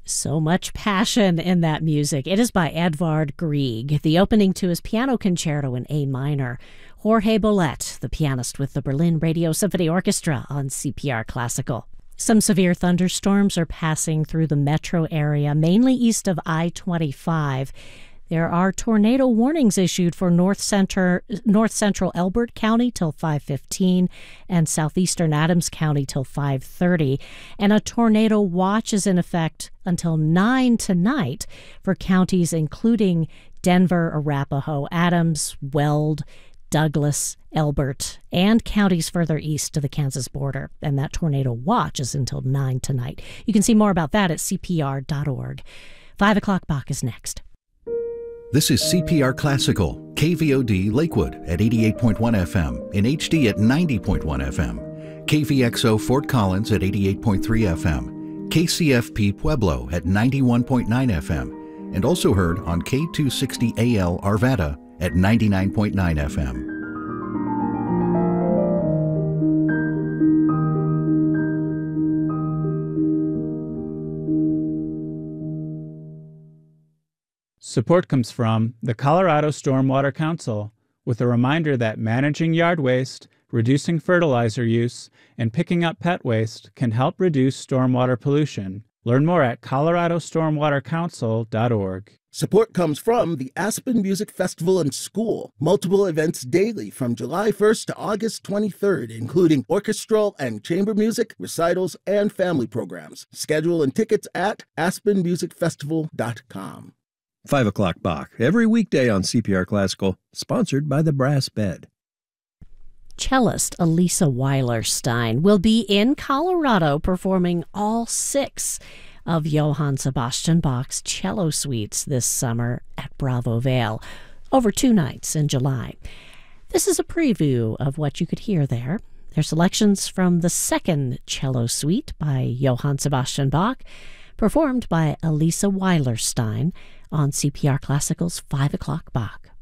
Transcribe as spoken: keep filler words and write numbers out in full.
So much passion in that music. It is by Edvard Grieg, the opening to his piano concerto in A minor. Jorge Bolet, the pianist with the Berlin Radio Symphony Orchestra on C P R Classical. Some severe thunderstorms are passing through the metro area, mainly east of I twenty-five. There are tornado warnings issued for north center, north central Elbert County till five fifteen and southeastern Adams County till five thirty. And a tornado watch is in effect until nine tonight for counties including Denver, Arapahoe, Adams, Weld, Douglas, Elbert, and counties further east to the Kansas border. And that tornado watch is until nine tonight. You can see more about that at C P R dot org. Five o'clock Bach is next. This is C P R Classical, K V O D Lakewood at eighty-eight point one F M, in H D at ninety point one F M, K V X O Fort Collins at eighty-eight point three F M, K C F P Pueblo at ninety-one point nine F M, and also heard on K two sixty A L Arvada at ninety-nine point nine F M. Support comes from the Colorado Stormwater Council, with a reminder that managing yard waste, reducing fertilizer use, and picking up pet waste can help reduce stormwater pollution. Learn more at colorado stormwater council dot org. Support comes from the Aspen Music Festival and School. Multiple events daily from July first to August twenty-third, including orchestral and chamber music, recitals, and family programs. Schedule and tickets at aspen music festival dot com. Five o'clock Bach, every weekday on C P R Classical, sponsored by the Brass Bed. Cellist Elisa Weilerstein will be in Colorado performing all six of Johann Sebastian Bach's cello suites this summer at Bravo Vale, over two nights in July. This is a preview of what you could hear there. They're selections from the second cello suite by Johann Sebastian Bach, performed by Elisa Weilerstein on C P R Classical's five o'clock Bach.